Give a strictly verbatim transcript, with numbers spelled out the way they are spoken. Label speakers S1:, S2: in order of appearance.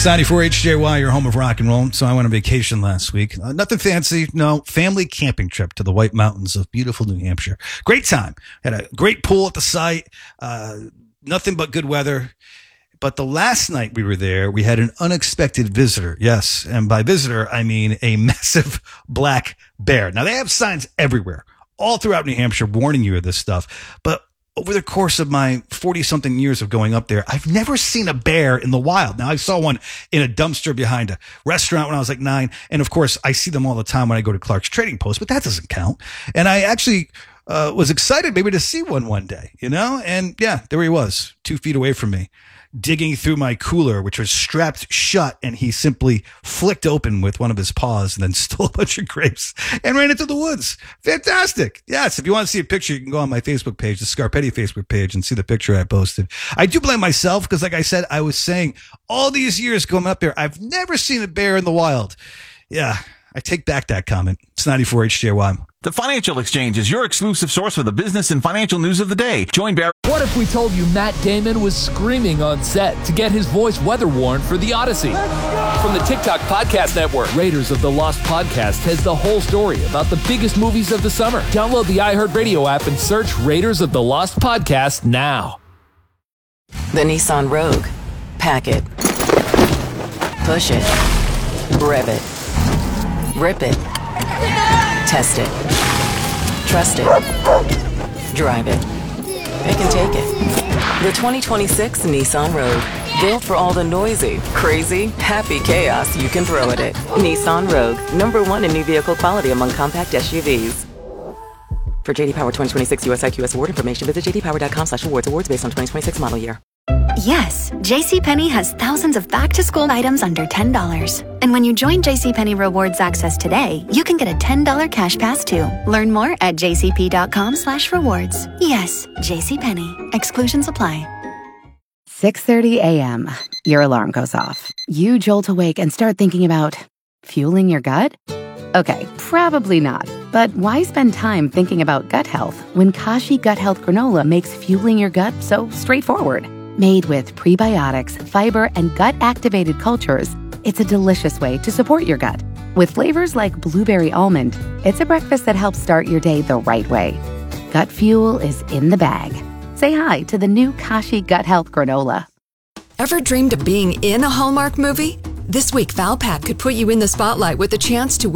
S1: It's ninety-four H J Y, your home of rock and roll. So I went on vacation last week. Uh, nothing fancy. No, family camping trip to the White Mountains of beautiful New Hampshire. Great time. Had a great pool at the site. Uh, nothing but good weather. But the last night we were there, we had an unexpected visitor. Yes. And by visitor, I mean a massive black bear. Now, they have signs everywhere, all throughout New Hampshire, warning you of this stuff. But over the course of my forty-something years of going up there, I've never seen a bear in the wild. Now, I saw one in a dumpster behind a restaurant when I was like nine. And, of course, I see them all the time when I go to Clark's Trading Post, but that doesn't count. And I actually uh, was excited maybe to see one one day, you know? And, yeah, there he was, two feet away from me, digging through my cooler, which was strapped shut, and he simply flicked open with one of his paws and then stole a bunch of grapes and ran into the woods. Fantastic. Yes, if you want to see a picture, you can go on my Facebook page, the Scarpetti Facebook page, and see the picture I posted. I do blame myself because, like I said, I was saying all these years going up there, I've never seen a bear in the wild. Yeah, I take back that comment. It's ninety-four H J Y.
S2: The Financial Exchange is your exclusive source for the business and financial news of the day. Join Barry.
S3: What if we told you Matt Damon was screaming on set to get his voice weather worn for The Odyssey? From the TikTok Podcast Network, Raiders of the Lost Podcast has the whole story about the biggest movies of the summer. Download the iHeartRadio app and search Raiders of the Lost Podcast now.
S4: The Nissan Rogue. Pack it. Push it. Rev it. Rip it. Test it. Trust it. Drive it. It can take it. The twenty twenty-six Nissan Rogue. Built for all the noisy, crazy, happy chaos you can throw at it. Nissan Rogue. Number one in new vehicle quality among compact S U Vs. For J D Power twenty twenty-six U S I Q S award information, visit jdpower.com slash awards. Awards based on twenty twenty-six model year.
S5: Yes, JCPenney has thousands of back-to-school items under ten dollars. And when you join JCPenney Rewards Access today, you can get a ten dollars cash pass too. Learn more at jcp.com slash rewards. Yes, JCPenney. Exclusions apply.
S6: six thirty a.m. Your alarm goes off. You jolt awake and start thinking about fueling your gut? Okay, probably not. But why spend time thinking about gut health when Kashi Gut Health Granola makes fueling your gut so straightforward? Made with prebiotics, fiber, and gut-activated cultures, it's a delicious way to support your gut. With flavors like blueberry almond, it's a breakfast that helps start your day the right way. Gut fuel is in the bag. Say hi to the new Kashi Gut Health Granola.
S7: Ever dreamed of being in a Hallmark movie? This week, Valpak could put you in the spotlight with a chance to win